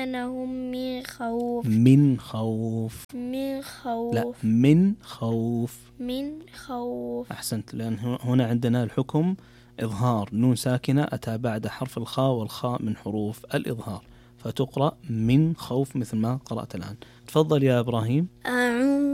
أيمانهم من خوف. من خوف. من خوف. لا، من خوف. من خوف. أحسنت، لأن هنا عندنا الحكم إظهار نون ساكنة أتى بعد حرف الخاء، والخاء من حروف الإظهار، فتقرأ من خوف مثل ما قرأت الآن. تفضل يا إبراهيم. أعوذ